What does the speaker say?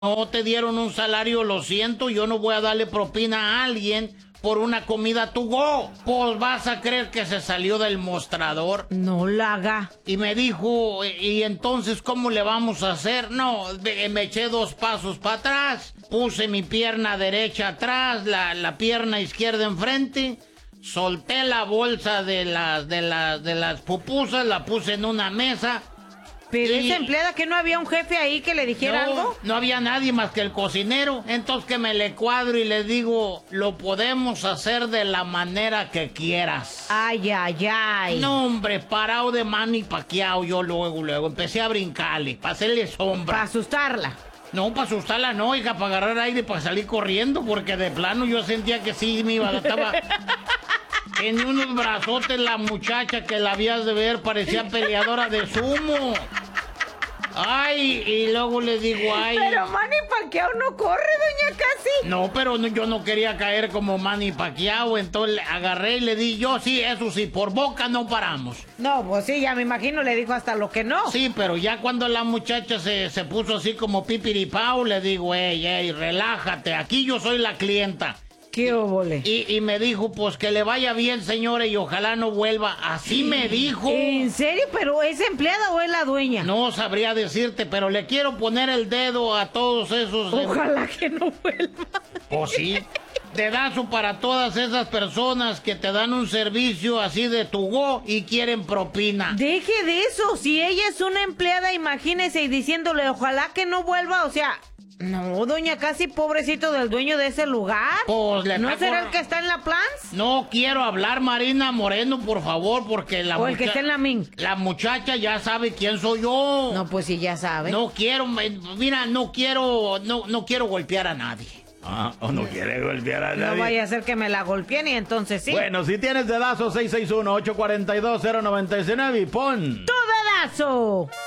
no te dieron un salario, lo siento, yo no voy a darle propina a alguien por una comida to go. Pues vas a creer que se salió del mostrador. No la haga. Y me dijo, ¿y entonces cómo le vamos a hacer? No, me eché 2 pasos para atrás, puse mi pierna derecha atrás, la pierna izquierda enfrente, solté la bolsa de las pupusas, la puse en una mesa. Pero esa empleada, ¿que no había un jefe ahí que le dijera algo? No había nadie más que el cocinero. Entonces que me le cuadro y le digo, lo podemos hacer de la manera que quieras. Ay, ay, ay. No, hombre, parado de Manny Pacquiao, yo luego empecé a brincarle, para hacerle sombra. Para asustarla. No, para asustarla no, hija, para agarrar aire, para salir corriendo, porque de plano yo sentía que sí me iba, estaba... Tenía unos brazotes la muchacha que la habías de ver, parecía peleadora de sumo. Ay, y luego le digo, ay... Pero Manny Pacquiao no corre, doña Casi. No, pero yo no quería caer como Manny Pacquiao, entonces agarré y le di, yo sí, eso sí, por boca no paramos. No, pues sí, ya me imagino, le dijo hasta lo que no. Sí, pero ya cuando la muchacha se puso así como pipiripao, le digo, ey, relájate, aquí yo soy la clienta. ¿Qué óvole? Y me dijo, pues que le vaya bien, señora, y ojalá no vuelva. Así me dijo. ¿En serio? ¿Pero es empleada o es la dueña? No sabría decirte, pero le quiero poner el dedo a todos esos... Ojalá que no vuelva. Pues sí. Dedazo para todas esas personas que te dan un servicio así de to go y quieren propina. Deje de eso. Si ella es una empleada, imagínese, y diciéndole, ojalá que no vuelva, o sea... No, doña Casi, pobrecito del dueño de ese lugar. Pues le ¿No será el que está en la Plans? No quiero hablar, Marina Moreno, por favor, porque o el que está en la Mink. La muchacha ya sabe quién soy yo. No, pues sí, ya sabe. No quiero, mira, no quiero golpear a nadie. O no quiere golpear a nadie. No vaya a ser que me la golpeen y entonces sí. Bueno, si tienes dedazo, 661-842-0919 y pon... ¡Tu dedazo!